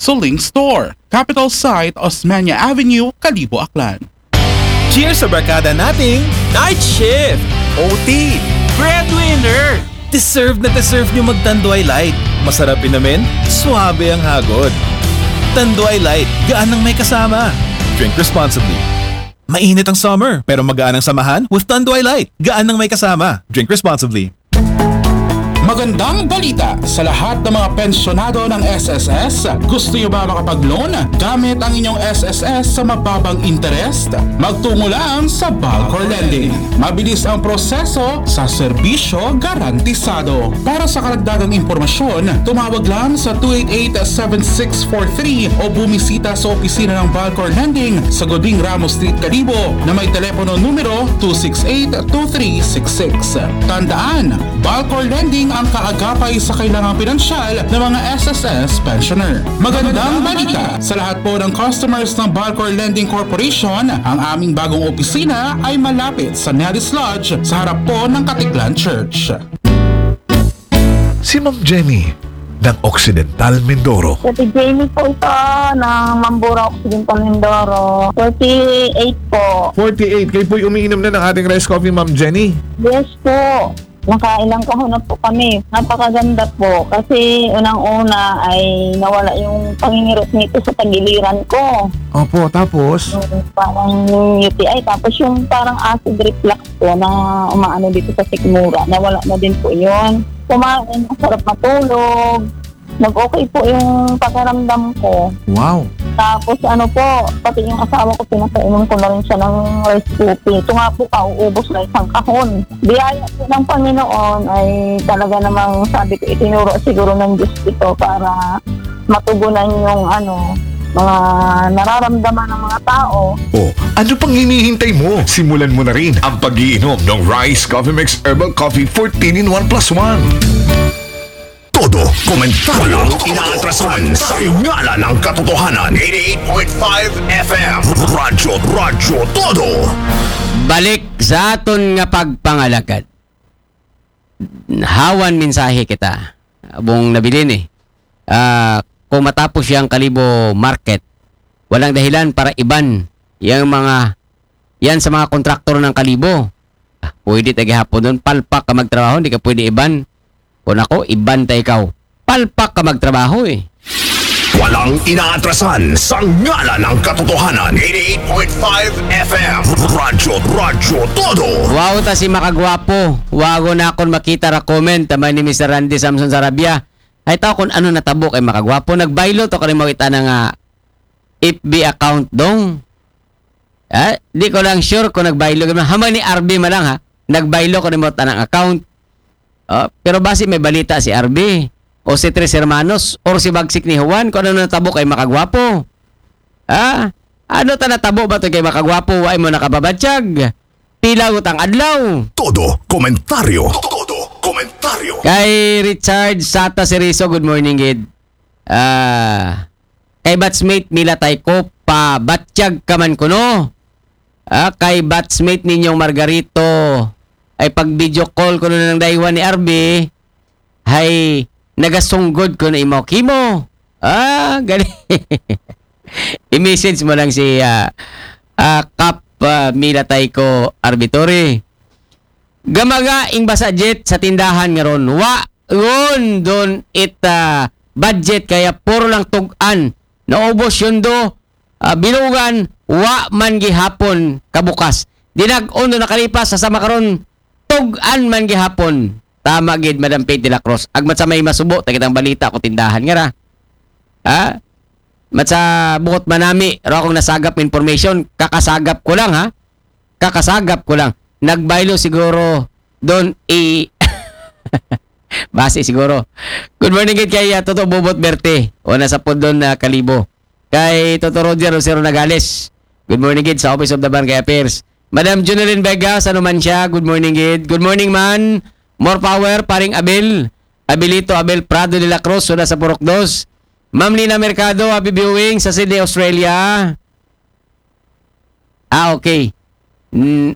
Suling Store, Capital Site, Osmeña Avenue, Kalibo, Aklan. Cheers sa barkada nating Night Shift, OT, Breadwinner! Deserve na deserve nyo mag-Tanduay Light. Masarap inamin, suabe ang hagod. Tanduay Light, gaan ng may kasama. Drink responsibly. Mainit ang summer, pero magaan ang samahan with Tanduay Light. Gaan ng may kasama. Drink responsibly. Magandang balita sa lahat ng mga pensyonado ng SSS. Gusto niyo ba makapag-loan gamit ang inyong SSS sa mababang interest? Magtungo lang sa Balcor Lending. Mabilis ang proseso sa serbisyo garantisado. Para sa karagdagang impormasyon, tumawag lang sa 288-7643 o bumisita sa opisina ng Balcor Lending sa Goding Ramos Street, Kalibo na may telepono numero 268-2366. Tandaan, Balcor Lending ang kaagapay sa kailangang pinansyal ng mga SSS pensioner. Magandang balita sa lahat po ng customers ng Balcor Lending Corporation. Ang aming bagong opisina ay malapit sa Nellis Lodge sa harap po ng Katiklan Church. Si Ma'am Jenny ng Occidental Mindoro. Si Jamie po ito ng Mambura Occidental Mindoro. 48 po. 48. Kayo po'y umiinom na ng ating rice coffee, Ma'am Jenny. Yes po. Nakailang kahon na po kami. Napakaganda po kasi unang-una ay nawala yung pangingirot nito sa tagiliran ko. Opo, tapos? Yung parang UTI. Tapos yung parang acid reflux po na umaano dito sa sikmura. Nawala na din po yun. Kumain, masarap matulog. Nag-okay po yung pakiramdam ko. Wow. Tapos ano po, pati yung asawa ko, pinapainom ko na rin siya ng rice coffee. Ito nga po, kauubos na isang kahon. Biyaya po ng Panginoon ay talaga namang sabi ko, itinuro siguro ng Diyos ito para matugunan yung mga nararamdaman ng mga tao. Oh, ano pang hinihintay mo? Simulan mo na rin ang pag-iinom ng Rice Coffee Mix Herbal Coffee 14 in 1 plus 1. Todo komentaryo inaatrasan sa ingala ng katotohanan. 88.5 FM Radyo Todo. Balik sa aton nga pagpangalagad. Hawan mensahe kita. Abong nabilin kung matapos yung Kalibo Market, walang dahilan para iban yan sa mga kontraktor ng Kalibo. Pwede tagihapon doon, palpak ka magtrabaho, hindi ka pwede iban. Kung ako, ibantay ikaw. Palpak ka magtrabaho eh. Walang inaatrasan sa ngala ng katotohanan. 88.5 FM Radyo Todo. Wow, ta si makagwapo. Wago na akong makita ra comment tamay ni Mr. Randy Samson Sarabia. Ay tao kung ano natabo kay makagwapo. Nagbaylo to kani makita na FB account dong. Di ko lang sure kung nagbaylo. Hamang ni RB malang ha. Nagbaylo ko ni mo tanang account. Pero base may balita si RB o si Tres Hermanos o si Bagsik ni Juan kung ano natabo kay makagwapo. Ano ta natabo ba to kay makagwapo? Ay mo nakababatsyag. Pila utang adlaw. Todo komentaryo. Kay Richard Sata Seriso, good morning gid. Kay batchmate Mila Tayko pa batsyag ka man kuno. Kay batchmate ninyong Margarito ay pag video call ko na ng daywan ni RB ay nagasunggod ko na imaw kimo. Galing. I-message mo lang si Kap Milatay ko Arbitore. Gamaga ing basa jet sa tindahan nga ron. Ron don budget kaya puro lang tugan. Naubos yun do. Binugan man gihapon kabukas. Dinag-on do nakalipas sa sama karon tugan man gihapon. Tama gid Madam Pete de la Cruz. Agmat sa may masubo takitang balita ko tindahan nga ra. Mat sa bukot manami ra akong nasagap information, kakasagap ko lang ha. Kakasagap ko lang. Nagbaylo siguro doon base siguro. Good morning gid kay Toto Bobot Berte. O nasa pod doon na Kalibo. Kay Toto Roger Rosero Nagales. Good morning gid sa Office of the Barangay Affairs. Madam Junelyn Vega, sa naman siya. Good morning, Gid. Good morning, man. More power, paring Abel. Abilito Abel Prado de la Cruz, suna sa Purok 2. Ma'am Lina Mercado, happy viewing sa Sydney, Australia. Okay.